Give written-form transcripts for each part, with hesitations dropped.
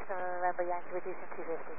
November Yankee reducing 250.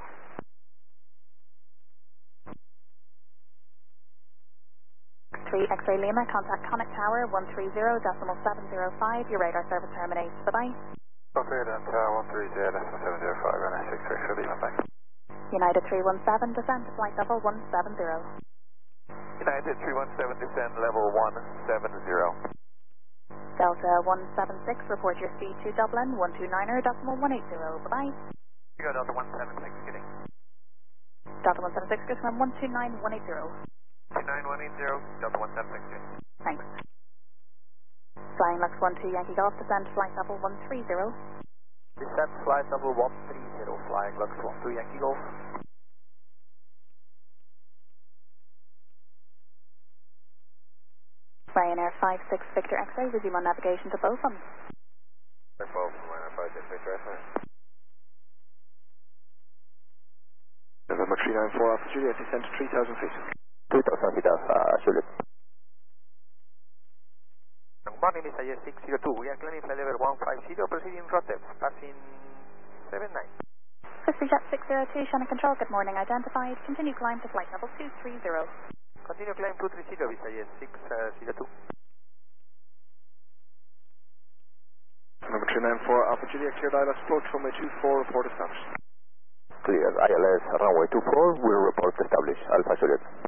3 X-ray Lima, contact Connect Tower 130.705. Your radar service terminates. Bye-bye. Okay, then Tower 130.705 and 6 X-ray Lima, bye. United 317, descend to flight level 170. United 317, descend level 170. Delta 176, report your speed to Dublin 129.180. Bye-bye. You got Delta 176, getting. Delta 176, confirm 129.180. 29180, Delta 176, getting. Thanks. Flying Lux 12 Yankee Golf, descend flight level 130. Descend flight level 130, flying Lux 12 Yankee Golf. Ryanair 56 Victor X-ray, resume on navigation to Beaufort. Ryanair 56 Victor X-ray. November 394 Alpha Juliet, descend to 3,000 feet. 2,000 feet, Juliet. Good morning, Mr. Yes 602. We are climbing flight level 150, proceeding route passing 79. Whiskey Jet 602, Shannon Control, good morning, identified. Continue climb to flight level 230. Continue climb 230, Mr. Yes 602. November 394 Alpha Juliet, cleared ILS approach runway 24, report established. Clear, ILS runway 24, will report established, Alpha Juliet.